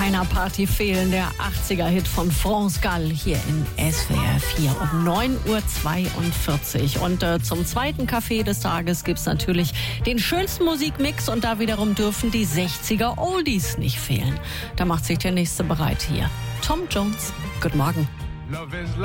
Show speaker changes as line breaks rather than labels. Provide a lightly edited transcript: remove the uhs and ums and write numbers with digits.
keiner Party fehlen. Der 80er-Hit von France Gall hier in SWR 4 um 9.42 Uhr. Und zum zweiten Café des Tages gibt's natürlich den schönsten Musikmix. Und da wiederum dürfen die 60er Oldies nicht fehlen. Da macht sich der Nächste bereit hier. Tom Jones, guten Morgen.